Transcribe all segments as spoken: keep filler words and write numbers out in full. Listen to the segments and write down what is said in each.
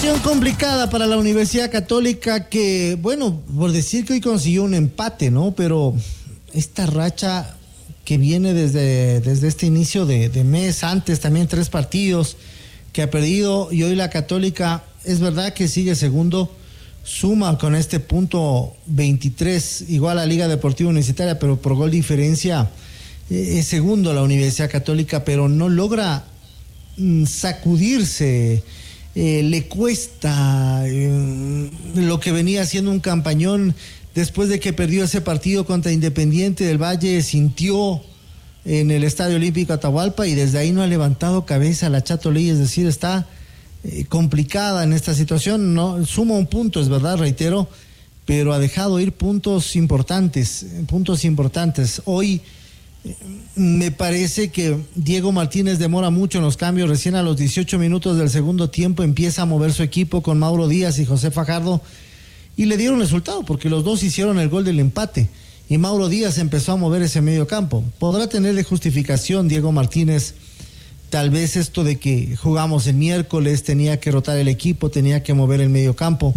Complicada para la Universidad Católica que, bueno, por decir que hoy consiguió un empate, ¿no? Pero esta racha que viene desde, desde este inicio de, de mes, antes también tres partidos que ha perdido y hoy la Católica, es verdad que sigue segundo, suma con este punto veintitrés, igual a Liga Deportiva Universitaria, pero por gol diferencia eh, es segundo la Universidad Católica, pero no logra mm, sacudirse. Eh, le cuesta eh, lo que venía haciendo un campañón después de que perdió ese partido contra Independiente del Valle, sintió en el Estadio Olímpico Atahualpa y desde ahí no ha levantado cabeza la Chato Ley, es decir, está eh, complicada en esta situación, no suma un punto, es verdad, reitero, pero ha dejado ir puntos importantes, puntos importantes. Hoy me parece que Diego Martínez demora mucho en los cambios, recién a los dieciocho minutos del segundo tiempo empieza a mover su equipo con Mauro Díaz y José Fajardo y le dieron resultado porque los dos hicieron el gol del empate y Mauro Díaz empezó a mover ese medio campo. Podrá tener de justificación Diego Martínez tal vez esto de que jugamos el miércoles, tenía que rotar el equipo, tenía que mover el medio campo,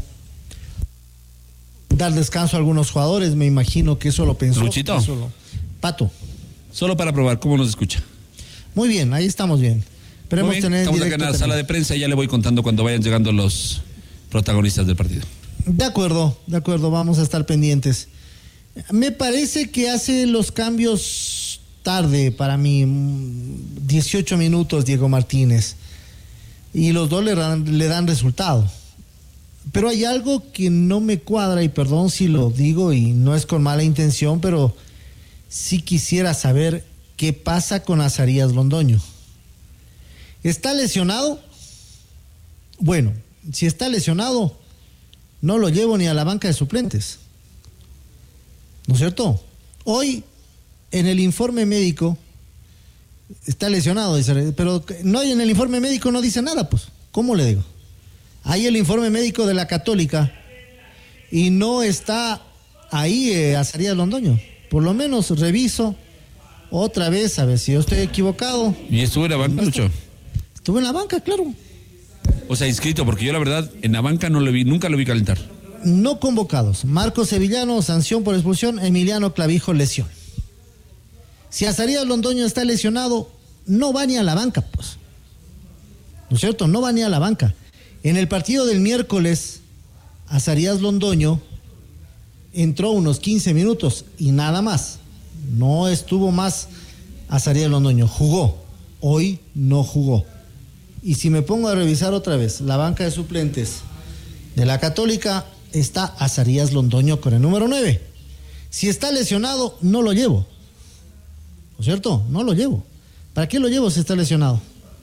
dar descanso a algunos jugadores, me imagino que eso lo pensó. Luchito. Eso lo... Pato. Solo para probar, ¿cómo nos escucha? Muy bien, ahí estamos bien. Esperemos bien, tener estamos acá en la también. sala de prensa y ya le voy contando cuando vayan llegando los protagonistas del partido. De acuerdo, de acuerdo, vamos a estar pendientes. Me parece que hace los cambios tarde para mí, dieciocho minutos Diego Martínez, y los dos le dan, le dan resultado. Pero hay algo que no me cuadra, y perdón si lo digo y no es con mala intención, pero sí quisiera saber qué pasa con Azarías Londoño. ¿Está lesionado? Bueno, si está lesionado, no lo llevo ni a la banca de suplentes. ¿No es cierto? Hoy, en el informe médico, está lesionado, dice, pero no, en el informe médico no dice nada, pues. ¿Cómo le digo? Hay el informe médico de la Católica y no está ahí eh, Azarías Londoño. Por lo menos reviso otra vez a ver si yo estoy equivocado. ¿Y estuvo en la banca, Lucho? Estuve en la banca, claro. O sea, inscrito, porque yo la verdad en la banca no lo vi, nunca lo vi calentar. No convocados. Marcos Sevillano, sanción por expulsión. Emiliano Clavijo, lesión. Si Azarías Londoño está lesionado, no va ni a la banca, pues. ¿No es cierto? No va ni a la banca. En el partido del miércoles, Azarías Londoño entró unos quince minutos y nada más. No estuvo más Azarías Londoño. Jugó. Hoy no jugó. Y si me pongo a revisar otra vez la banca de suplentes de la Católica, está Azarías Londoño con el número nueve. Si está lesionado, no lo llevo. ¿No es cierto? No lo llevo. ¿Para qué lo llevo si está lesionado?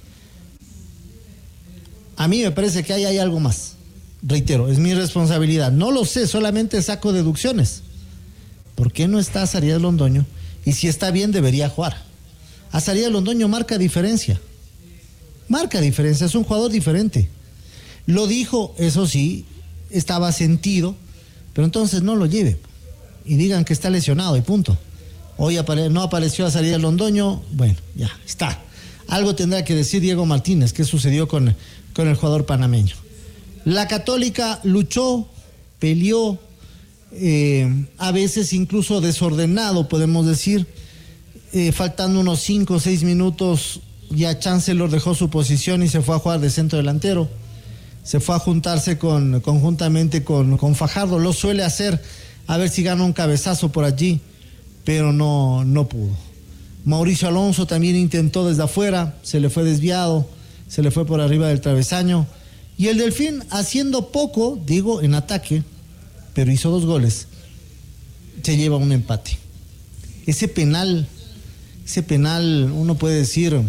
A mí me parece que ahí hay algo más. Reitero, es mi responsabilidad. No lo sé, solamente saco deducciones. ¿Por qué no está Azarías Londoño? Y si está bien, debería jugar. Azarías Londoño marca diferencia. Marca diferencia, es un jugador diferente. Lo dijo, eso sí, estaba sentido, pero entonces no lo lleve. Y digan que está lesionado y punto. Hoy apare- no apareció Azarías Londoño, bueno, ya, está. Algo tendrá que decir Diego Martínez, qué sucedió con, con el jugador panameño. La Católica luchó, peleó, eh, a veces incluso desordenado, podemos decir, eh, faltando unos cinco o seis minutos, ya Chancellor dejó su posición y se fue a jugar de centro delantero, se fue a juntarse con, conjuntamente con, con Fajardo, lo suele hacer, a ver si gana un cabezazo por allí, pero no, no pudo. Mauricio Alonso también intentó desde afuera, se le fue desviado, se le fue por arriba del travesaño. Y el Delfín, haciendo poco, digo, en ataque, pero hizo dos goles, se lleva un empate. Ese penal, ese penal, uno puede decir,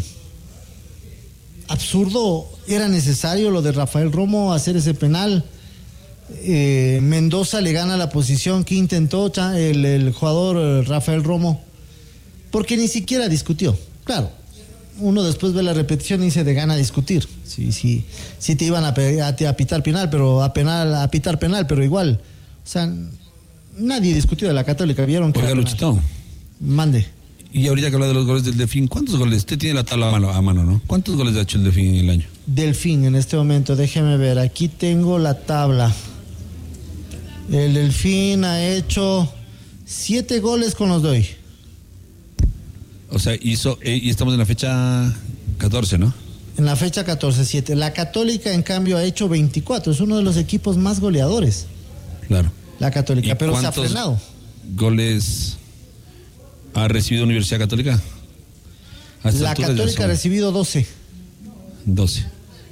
absurdo, era necesario lo de Rafael Romo hacer ese penal. Eh, Mendoza le gana la posición que intentó el, el jugador Rafael Romo, porque ni siquiera discutió. Claro, uno después ve la repetición y dice de gana discutir. Sí, sí, sí te iban a, a, a pitar penal, pero a penal, a pitar penal, pero igual. O sea, nadie discutió de la Católica, vieron que. Oiga, Luchito. Mande. Y ahorita que habla de los goles del Delfín, ¿cuántos goles? Usted tiene la tabla a mano, a mano, ¿no? ¿Cuántos goles ha hecho el Delfín en el año? Delfín en este momento. Déjeme ver, aquí tengo la tabla. El Delfín ha hecho siete goles con los de hoy. O sea, hizo, eh, y estamos en la fecha catorce, ¿no? En la fecha catorce siete. La Católica, en cambio, ha hecho veinticuatro. Es uno de los equipos más goleadores. Claro. La Católica, pero se ha frenado. ¿Goles ha recibido Universidad Católica? La Católica ha recibido doce. doce.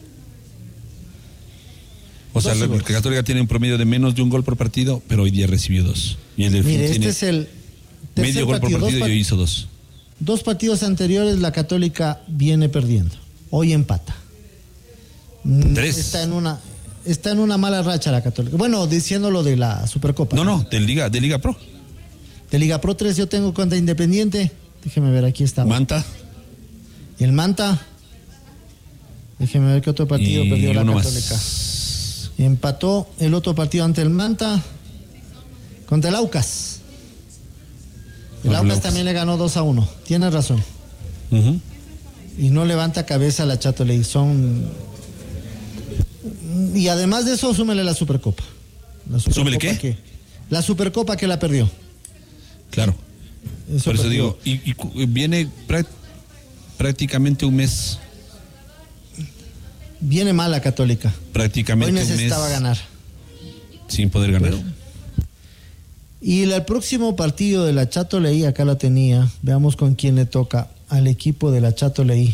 O sea, la goles. Católica tiene un promedio de menos de un gol por partido, pero hoy día recibió dos. Y el Delfín Mire, tiene este es el medio gol partido, por partido part- y hoy hizo dos. Dos partidos anteriores la Católica viene perdiendo. Hoy empata. Tres. Está en una, está en una mala racha la Católica. Bueno, diciendo lo de la Supercopa. No, no, de Liga, de Liga Pro. De Liga Pro tres yo tengo contra Independiente. Déjeme ver, aquí está. Manta. El Manta. Déjeme ver qué otro partido y perdió la uno Católica. Más. Empató el otro partido ante el Manta contra el Aucas. El Aucas, Aucas también le ganó dos a uno. Tiene razón. Uh-huh. Y no levanta cabeza la Chato-Leí. Son... Y además de eso, súmele la Supercopa. La Supercopa ¿Súmele qué? Que... La Supercopa que la perdió. Claro. Eso Por eso perdió. digo, y, y viene prá- prácticamente un mes. Viene mal la Católica. Prácticamente Hoy un mes. necesitaba ganar. Sin poder ganar. Pero... Y el próximo partido de la Chato-Leí, acá la tenía. Veamos con quién le toca al equipo de la Chato-Leí.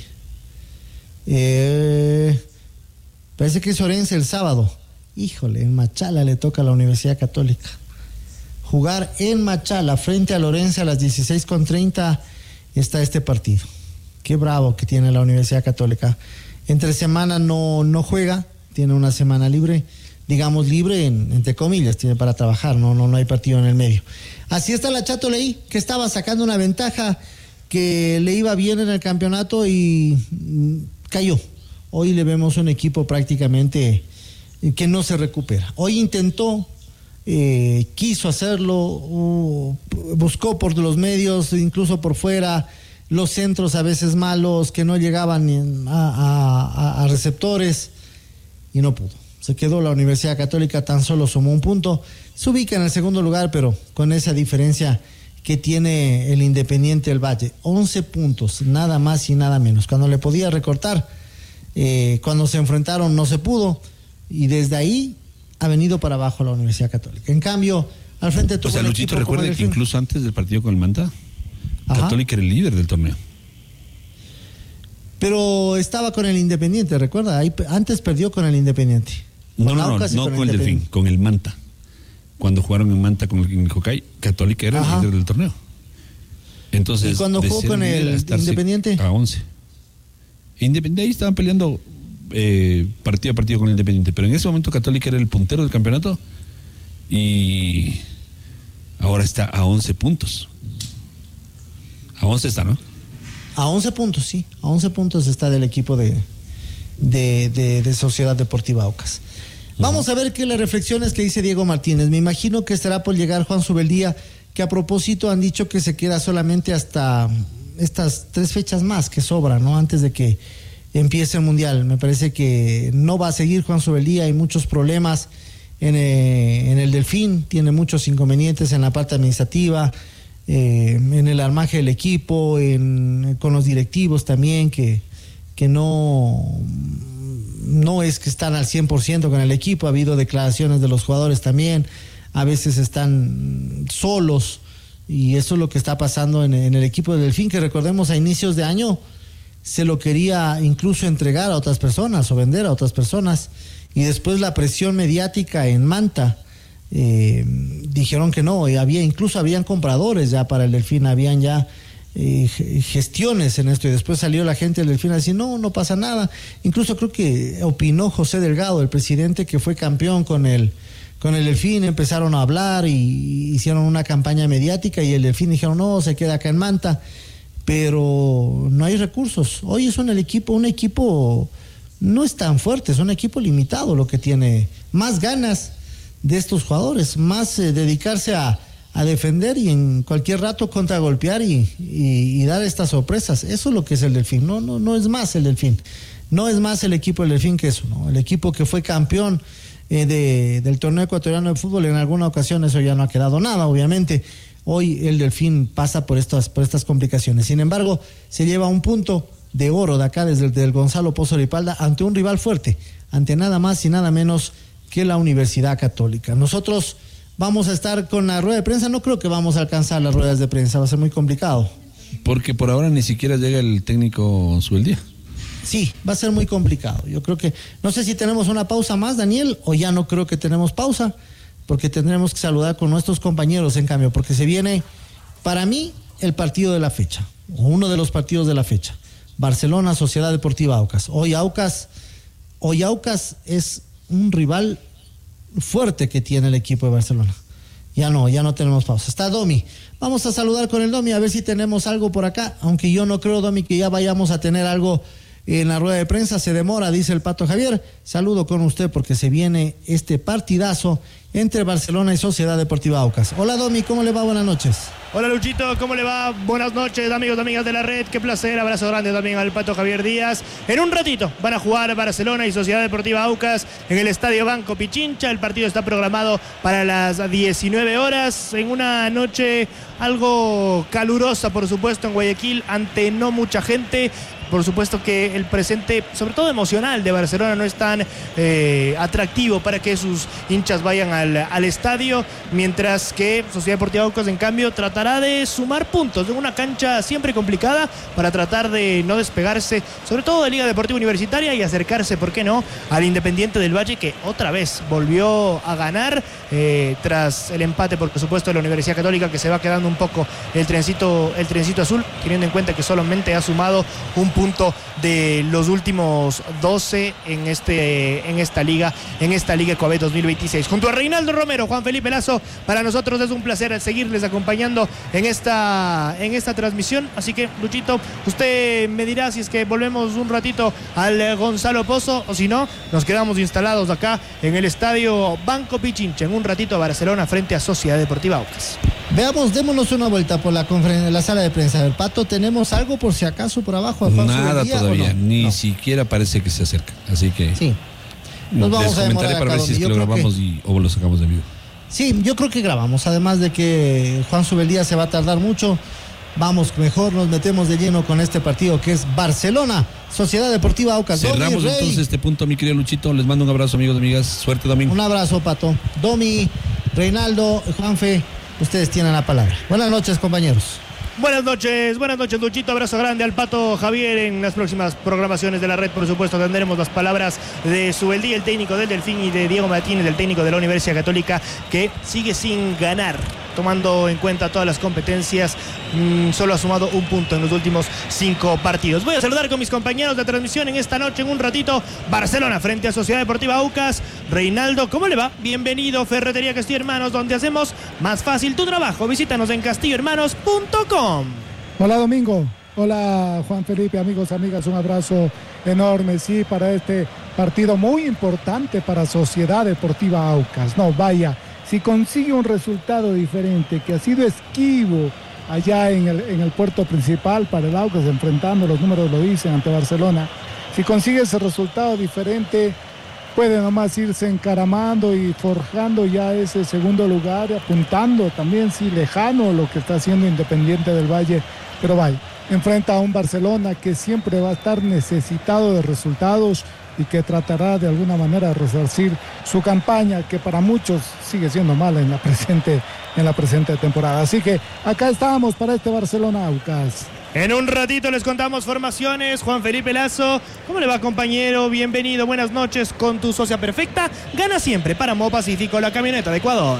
Eh, parece que es Orense el sábado. Híjole, en Machala le toca a la Universidad Católica. Jugar en Machala frente a Orense a las dieciséis con treinta está este partido. Qué bravo que tiene la Universidad Católica. Entre semana no, no juega, tiene una semana libre. Digamos libre en, entre comillas, tiene para trabajar, no, no, no hay partido en el medio. Así está la Chato-Leí, que estaba sacando una ventaja que le iba bien en el campeonato y mm, cayó. Hoy le vemos un equipo prácticamente que no se recupera. Hoy intentó, eh, quiso hacerlo, uh, buscó por los medios, incluso por fuera, los centros a veces malos, que no llegaban a, a, a receptores, y no pudo. Se quedó la Universidad Católica, tan solo sumó un punto. Se ubica en el segundo lugar, pero con esa diferencia que tiene el Independiente del Valle. once puntos, nada más y nada menos. Cuando le podía recortar, eh, cuando se enfrentaron no se pudo. Y desde ahí ha venido para abajo la Universidad Católica. En cambio, al frente tuvo O sea, un Luchito, equipo como recuerde el que Delfín. incluso antes del partido con el Manta, Ajá. Católica era el líder del torneo. Pero estaba con el Independiente, recuerda, ahí, antes perdió con el Independiente. No, Con no, no, Aucas y no con con el Delfín, con el Manta. Cuando jugaron en Manta con el, en el Jocay, Católica era Ajá. el líder del torneo. Entonces, ¿Y cuando de jugó ser con líder el a estarse Independiente? A once. Independiente, ahí estaban peleando eh, partido a partido con el Independiente, pero en ese momento Católica era el puntero del campeonato y ahora está a once puntos. A once está, ¿no? A once puntos, sí. A once puntos está del equipo de, de, de, de Sociedad Deportiva Aucas. Vamos a ver qué las reflexiones que dice Diego Martínez. Me imagino que estará por llegar Juan Subeldía, que a propósito han dicho que se queda solamente hasta estas tres fechas más que sobran, ¿no? Antes de que empiece el Mundial. Me parece que no va a seguir Juan Subeldía, hay muchos problemas en, eh, en el Delfín, tiene muchos inconvenientes en la parte administrativa, eh, en el armaje del equipo, en, con los directivos también, que, que no... no es que están al cien por ciento con el equipo, ha habido declaraciones de los jugadores también, a veces están solos, y eso es lo que está pasando en, en el equipo del Delfín, que recordemos a inicios de año se lo quería incluso entregar a otras personas o vender a otras personas, y después la presión mediática en Manta, eh, dijeron que no, y había, incluso habían compradores ya para el Delfín, habían ya Eh, gestiones en esto, y después salió la gente del Delfín a decir no, no pasa nada. Incluso creo que opinó José Delgado, el presidente que fue campeón con el con el Delfín, empezaron a hablar y hicieron una campaña mediática, y el Delfín dijeron no, se queda acá en Manta, pero no hay recursos. Hoy es un el equipo, un equipo no es tan fuerte, es un equipo limitado lo que tiene, más ganas de estos jugadores, más eh, dedicarse a a defender y en cualquier rato contragolpear y, y, y dar estas sorpresas. Eso es lo que es el Delfín. No, no, no es más el Delfín. No es más el equipo del Delfín que eso, ¿no? El equipo que fue campeón eh, de, del torneo ecuatoriano de fútbol, en alguna ocasión eso ya no ha quedado nada, obviamente. Hoy el Delfín pasa por estas, por estas complicaciones. Sin embargo, se lleva un punto de oro de acá desde el del Gonzalo Pozo Ripalda ante un rival fuerte, ante nada más y nada menos que la Universidad Católica. Nosotros vamos a estar con la rueda de prensa. No creo que vamos a alcanzar las ruedas de prensa, va a ser muy complicado. Porque por ahora ni siquiera llega el técnico Subeldía. Sí, va a ser muy complicado. Yo creo que, no sé si tenemos una pausa más, Daniel, o ya no creo que tenemos pausa, porque tendremos que saludar con nuestros compañeros, en cambio, porque se viene, para mí, el partido de la fecha, o uno de los partidos de la fecha. Barcelona, Sociedad Deportiva Aucas. Hoy Aucas, hoy Aucas es un rival fuerte que tiene el equipo de Barcelona. Ya no, ya no tenemos pausa. Está Domi. Vamos a saludar con el Domi a ver si tenemos algo por acá, aunque yo no creo, Domi, que ya vayamos a tener algo en la rueda de prensa. Se demora, dice el Pato Javier. Saludo con usted porque se viene este partidazo entre Barcelona y Sociedad Deportiva Aucas. Hola Domi, ¿cómo le va? Buenas noches. Hola Luchito, ¿cómo le va? Buenas noches, amigos y amigas de la red. Qué placer, abrazo grande también al Pato Javier Díaz. En un ratito van a jugar Barcelona y Sociedad Deportiva Aucas en el Estadio Banco Pichincha. El partido está programado para las diecinueve horas, en una noche algo calurosa, por supuesto, en Guayaquil, ante no mucha gente. Por supuesto que el presente, sobre todo emocional, de Barcelona no es tan eh, atractivo para que sus hinchas vayan al, al estadio, mientras que Sociedad Deportiva Aucas, en cambio, tratará de sumar puntos en una cancha siempre complicada para tratar de no despegarse, sobre todo de Liga Deportiva Universitaria, y acercarse, ¿por qué no?, al Independiente del Valle, que otra vez volvió a ganar eh, tras el empate, por supuesto, de la Universidad Católica, que se va quedando un poco el trencito, el trencito azul, teniendo en cuenta que solamente ha sumado un punto de los últimos doce en este en esta liga, en esta Liga Ecuabet dos mil veintiséis. Junto a Reinaldo Romero, Juan Felipe Lazo, para nosotros es un placer seguirles acompañando en esta en esta transmisión. Así que, Luchito, usted me dirá si es que volvemos un ratito al Gonzalo Pozo, o si no, nos quedamos instalados acá en el Estadio Banco Pichincha en un ratito. Barcelona frente a Sociedad Deportiva Aucas. Veamos, démonos una vuelta por la, conferen- la sala de prensa. El Pato, ¿tenemos algo por si acaso por abajo? Nada todavía, no? ni no. siquiera parece que se acerca. Así que sí, nos vamos a demorar para ver si es que lo grabamos que... y, o lo sacamos de vivo. Sí, yo creo que grabamos. Además de que Juan Subeldía se va a tardar mucho, vamos, mejor nos metemos de lleno con este partido que es Barcelona, Sociedad Deportiva Aucas. Cerramos Domi, entonces Rey. este punto, mi querido Luchito. Les mando un abrazo, amigos y amigas. Suerte, Domingo. Un abrazo, Pato. Domi, Reinaldo, Juanfe, ustedes tienen la palabra. Buenas noches, compañeros. Buenas noches, buenas noches, Luchito. Abrazo grande al Pato Javier. En las próximas programaciones de la red, por supuesto, tendremos las palabras de Subeldía, el técnico del Delfín, y de Diego Martínez, el técnico de la Universidad Católica, que sigue sin ganar, tomando en cuenta todas las competencias. Mmm, solo ha sumado un punto en los últimos cinco partidos. Voy a saludar con mis compañeros de transmisión en esta noche, en un ratito. Barcelona frente a Sociedad Deportiva Aucas. Reinaldo, ¿cómo le va? Bienvenido, Ferretería Castillo Hermanos, donde hacemos más fácil tu trabajo. Visítanos en castillo hermanos punto com. Hola Domingo, hola Juan Felipe, amigos, amigas, un abrazo enorme, sí, para este partido muy importante para Sociedad Deportiva Aucas. No, vaya, si consigue un resultado diferente, que ha sido esquivo allá en el, en el puerto principal para el Aucas, enfrentando, los números lo dicen, ante Barcelona, si consigue ese resultado diferente, puede nomás irse encaramando y forjando ya ese segundo lugar, apuntando también, sí, lejano lo que está haciendo Independiente del Valle, pero vaya, enfrenta a un Barcelona que siempre va a estar necesitado de resultados y que tratará de alguna manera de resarcir su campaña, que para muchos sigue siendo mala en la presente, en la presente temporada. Así que acá estamos para este Barcelona Aucas. En un ratito les contamos formaciones. Juan Felipe Lazo, ¿cómo le va, compañero? Bienvenido, buenas noches con tu socia perfecta. Gana siempre para Mo Pacífico, la camioneta de Ecuador.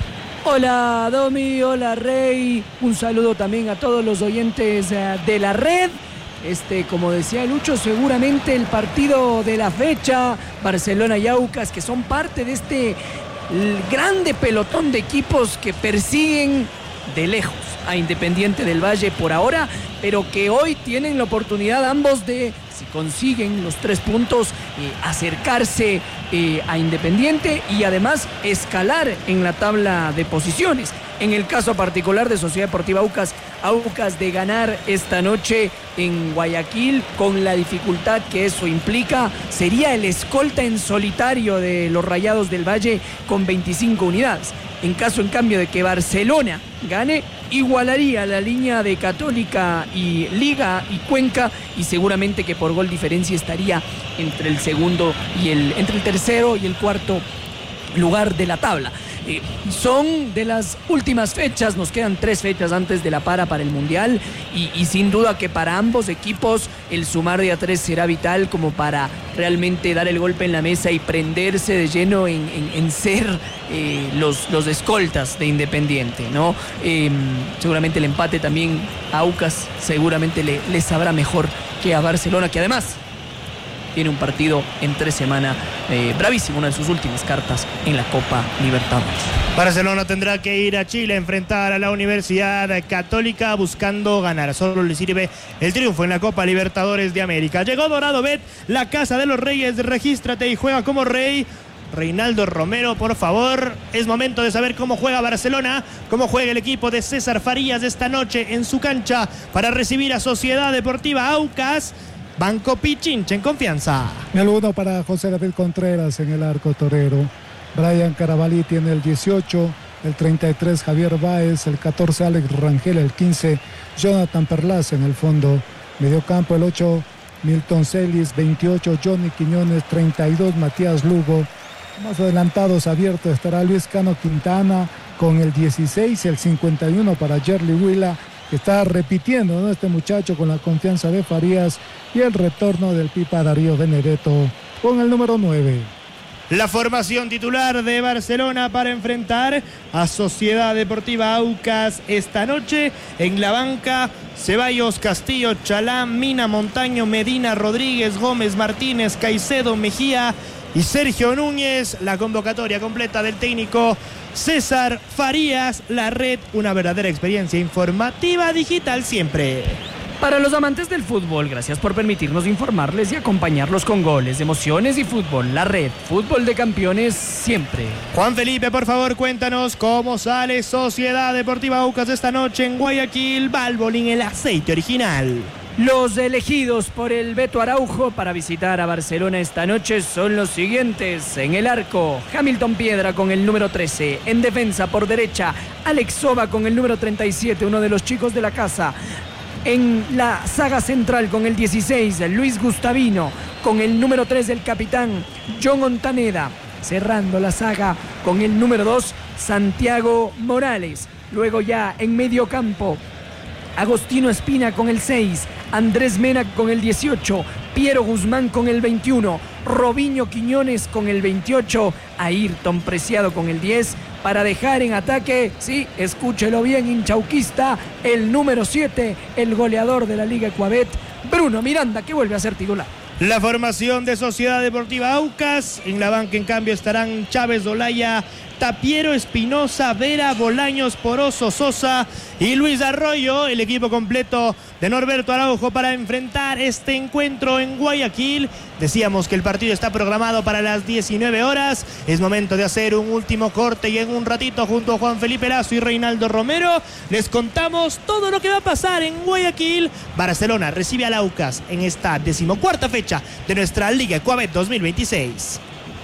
Hola Domi, hola Rey, un saludo también a todos los oyentes de la red. Este, como decía Lucho, seguramente el partido de la fecha, Barcelona y Aucas, que son parte de este grande pelotón de equipos que persiguen de lejos a Independiente del Valle por ahora, pero que hoy tienen la oportunidad ambos de, si consiguen los tres puntos, eh, acercarse eh, a Independiente y además escalar en la tabla de posiciones. En el caso particular de Sociedad Deportiva Aucas, Aucas de ganar esta noche en Guayaquil, con la dificultad que eso implica, sería el escolta en solitario de los Rayados del Valle con veinticinco unidades. En caso, en cambio, de que Barcelona gane, igualaría la línea de Católica y Liga y Cuenca, y seguramente que por gol diferencia estaría entre el segundo y el, entre el tercero y el cuarto lugar de la tabla. Eh, son de las últimas fechas, nos quedan tres fechas antes de la para para el Mundial, y, y sin duda que para ambos equipos el sumar de a tres será vital como para realmente dar el golpe en la mesa y prenderse de lleno en, en, en ser eh, los, los escoltas de Independiente, ¿no? Eh, seguramente el empate también a Aucas seguramente le, le sabrá mejor que a Barcelona, que además tiene un partido en tres semanas eh, bravísimo, una de sus últimas cartas en la Copa Libertadores. Barcelona tendrá que ir a Chile a enfrentar a la Universidad Católica buscando ganar. Solo le sirve el triunfo en la Copa Libertadores de América. Llegó Dorado Bet, la casa de los reyes. Regístrate y juega como rey. Reinaldo Romero, por favor, es momento de saber cómo juega Barcelona, cómo juega el equipo de César Farías esta noche en su cancha para recibir a Sociedad Deportiva Aucas. Banco Pichincha en confianza. El uno para José David Contreras en el arco torero. Brian Carabalí tiene el dieciocho, el treinta y tres Javier Báez, el catorce Alex Rangel, el quince Jonathan Perlaza en el fondo. Mediocampo el ocho Milton Celis, veintiocho Johnny Quiñones, treinta y dos Matías Lugo. Más adelantados abiertos estará Luis Cano Quintana con el dieciséis, el cincuenta y uno para Jerry Huila, que está repitiendo, ¿no?, este muchacho con la confianza de Farías, y el retorno del Pipa Darío Benedetto con el número nueve. La formación titular de Barcelona para enfrentar a Sociedad Deportiva Aucas esta noche. En la banca, Ceballos, Castillo, Chalán, Mina, Montaño, Medina, Rodríguez, Gómez, Martínez, Caicedo, Mejía y Sergio Núñez. La convocatoria completa del técnico César Farías. La red, una verdadera experiencia informativa digital siempre. Para los amantes del fútbol, gracias por permitirnos informarles y acompañarlos con goles, emociones y fútbol. La red, fútbol de campeones siempre. Juan Felipe, por favor, cuéntanos cómo sale Sociedad Deportiva Aucas esta noche en Guayaquil. Valvoline, el aceite original. Los elegidos por el Beto Araujo para visitar a Barcelona esta noche son los siguientes. En el arco, Hamilton Piedra con el número trece. En defensa, por derecha, Alex Soba con el número treinta y siete, uno de los chicos de la casa. En la saga central con el dieciséis, Luis Gustavino. Con el número tres, el capitán John Ontaneda. Cerrando la saga con el número dos, Santiago Morales. Luego ya en medio campo, Agostino Espina con el seis, Andrés Mena con el dieciocho, Piero Guzmán con el veintiuno, Robinho Quiñones con el veintiocho, Ayrton Preciado con el diez, para dejar en ataque, sí, escúchelo bien, hinchauquista, el número siete, el goleador de la Liga Ecuabet, Bruno Miranda, que vuelve a ser titular. La formación de Sociedad Deportiva Aucas. En la banca, en cambio, estarán Chávez, Olaya, Tapiero, Espinosa, Vera, Bolaños, Poroso, Sosa y Luis Arroyo. El equipo completo de Norberto Araujo para enfrentar este encuentro en Guayaquil. Decíamos que el partido está programado para las diecinueve horas. Es momento de hacer un último corte y en un ratito, junto a Juan Felipe Lazo y Reinaldo Romero, les contamos todo lo que va a pasar en Guayaquil. Barcelona recibe al Aucas en esta decimocuarta fecha de nuestra Liga Ecuabet dos mil veintiséis.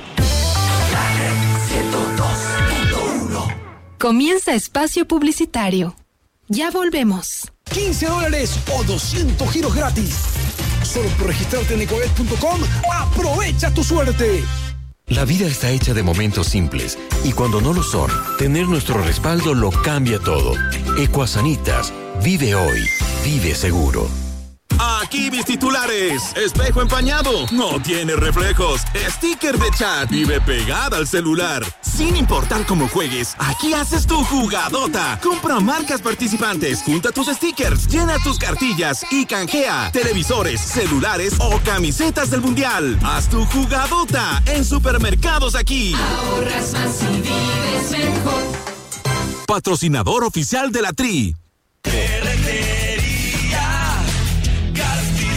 Comienza espacio publicitario. Ya volvemos. quince dólares o doscientos giros gratis. Solo por registrarte en ecuabet punto com. ¡Aprovecha tu suerte! La vida está hecha de momentos simples y cuando no lo son, tener nuestro respaldo lo cambia todo. Ecuasanitas. Vive hoy. Vive seguro. Aquí mis titulares. Espejo empañado, no tiene reflejos. Sticker de chat, vive pegada al celular. Sin importar cómo juegues, aquí haces tu jugadota. Compra marcas participantes, junta tus stickers, llena tus cartillas y canjea televisores, celulares o camisetas del mundial. Haz tu jugadota en Supermercados Aquí. Ahorras más y vives mejor. Patrocinador oficial de la Tri.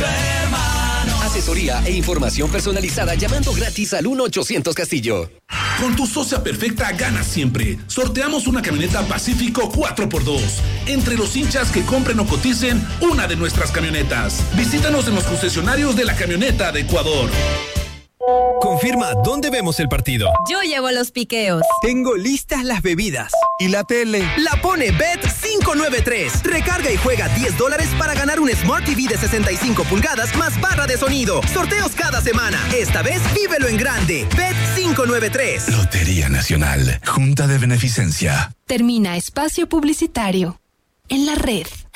Asesoría e información personalizada llamando gratis al uno ochocientos Castillo. Con tu socia perfecta ganas siempre. Sorteamos una camioneta Pacífico cuatro por dos. Entre los hinchas que compren o coticen una de nuestras camionetas. Visítanos en los concesionarios de la camioneta de Ecuador. Confirma dónde vemos el partido. Yo llevo los piqueos. Tengo listas las bebidas. ¿Y la tele? La pone Bet cinco nueve tres. Recarga y juega diez dólares para ganar un Smart T V de sesenta y cinco pulgadas más barra de sonido. Sorteos cada semana. Esta vez vívelo en grande. Bet cinco nueve tres. Lotería Nacional. Junta de Beneficencia. Termina espacio publicitario. En la red.